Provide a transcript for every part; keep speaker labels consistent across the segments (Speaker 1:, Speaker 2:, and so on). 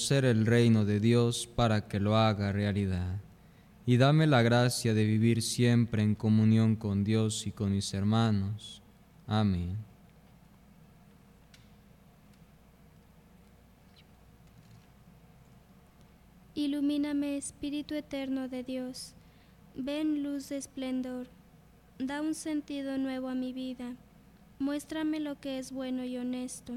Speaker 1: conocer el reino de Dios para que lo haga realidad. Y dame la gracia de vivir siempre en comunión con Dios y con mis hermanos. Amén.
Speaker 2: Ilumíname, Espíritu eterno de Dios. Ven, luz de esplendor. Da un sentido nuevo a mi vida. Muéstrame lo que es bueno y honesto.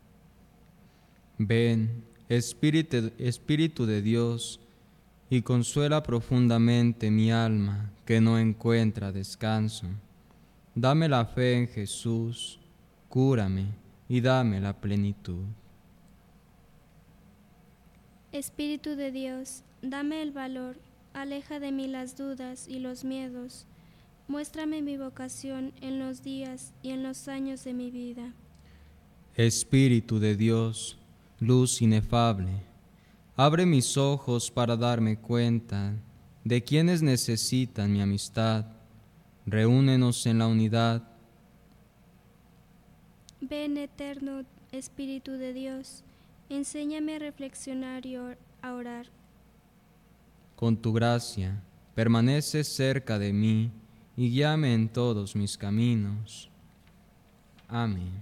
Speaker 1: Ven, Espíritu de Dios, y consuela profundamente mi alma que no encuentra descanso. Dame la fe en Jesús, cúrame y dame la plenitud.
Speaker 2: Espíritu de Dios, dame el valor. Aleja de mí las dudas y los miedos. Muéstrame mi vocación en los días y en los años de mi vida.
Speaker 1: Espíritu de Dios, luz inefable, abre mis ojos para darme cuenta de quienes necesitan mi amistad. Reúnenos en la unidad.
Speaker 2: Ven, eterno Espíritu de Dios, enséñame a reflexionar y a orar.
Speaker 1: Con tu gracia, permanece cerca de mí y guíame en todos mis caminos. Amén.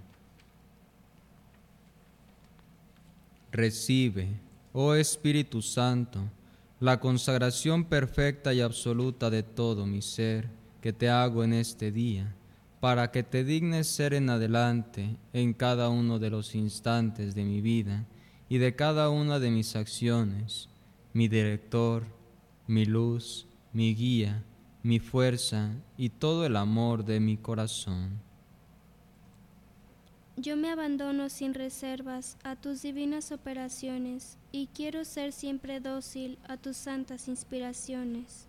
Speaker 1: Recibe, oh Espíritu Santo, la consagración perfecta y absoluta de todo mi ser que te hago en este día, para que te dignes ser en adelante en cada uno de los instantes de mi vida y de cada una de mis acciones, mi director, mi luz, mi guía, mi fuerza y todo el amor de mi corazón.
Speaker 2: Yo me abandono sin reservas a tus divinas operaciones y quiero ser siempre dócil a tus santas inspiraciones.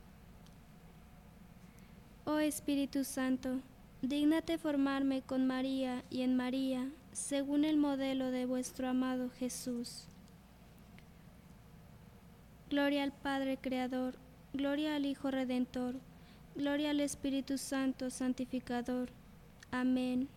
Speaker 2: Oh Espíritu Santo, dígnate formarme con María y en María, según el modelo de vuestro amado Jesús. Gloria al Padre Creador, gloria al Hijo Redentor, gloria al Espíritu Santo Santificador. Amén.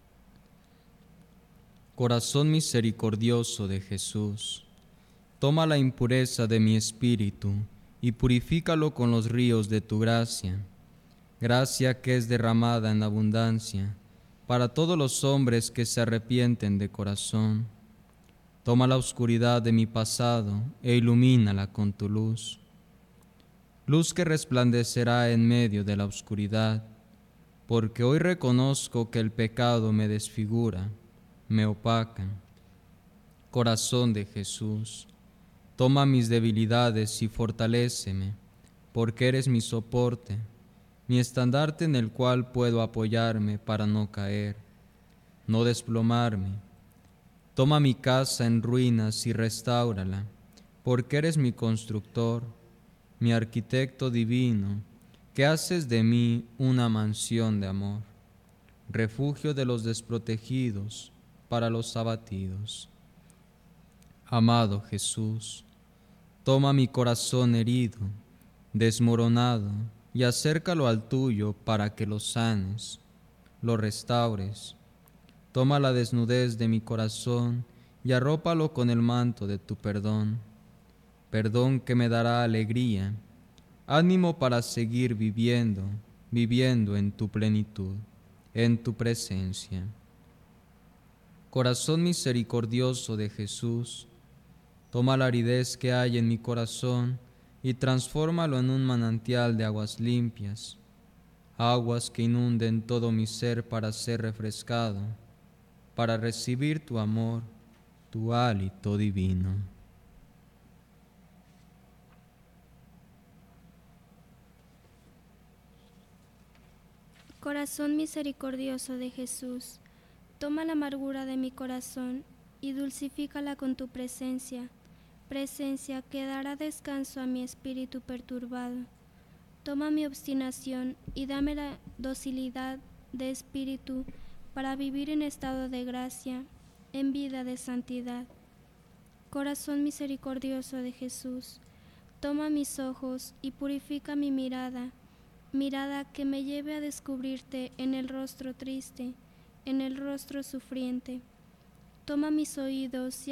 Speaker 1: Corazón misericordioso de Jesús, toma la impureza de mi espíritu y purifícalo con los ríos de tu gracia, gracia que es derramada en abundancia para todos los hombres que se arrepienten de corazón. Toma la oscuridad de mi pasado e ilumínala con tu luz, luz que resplandecerá en medio de la oscuridad, porque hoy reconozco que el pecado me desfigura, me opaca. Corazón de Jesús, toma mis debilidades y fortaléceme, porque eres mi soporte, mi estandarte en el cual puedo apoyarme para no caer, no desplomarme. Toma mi casa en ruinas y restáurala, porque eres mi constructor, mi arquitecto divino, que haces de mí una mansión de amor, refugio de los desprotegidos para los abatidos. Amado Jesús, toma mi corazón herido, desmoronado, y acércalo al tuyo para que lo sanes, lo restaures. Toma la desnudez de mi corazón y arrópalo con el manto de tu perdón, perdón que me dará alegría, ánimo para seguir viviendo en tu plenitud, en tu presencia. Corazón misericordioso de Jesús, toma la aridez que hay en mi corazón y transfórmalo en un manantial de aguas limpias, aguas que inunden todo mi ser para ser refrescado, para recibir tu amor, tu hálito divino.
Speaker 2: Corazón misericordioso de Jesús, toma la amargura de mi corazón y dulcifícala con tu presencia, presencia que dará descanso a mi espíritu perturbado. Toma mi obstinación y dame la docilidad de espíritu para vivir en estado de gracia, en vida de santidad. Corazón misericordioso de Jesús, toma mis ojos y purifica mi mirada, mirada que me lleve a descubrirte en el rostro triste, en el rostro sufriente. Toma mis oídos y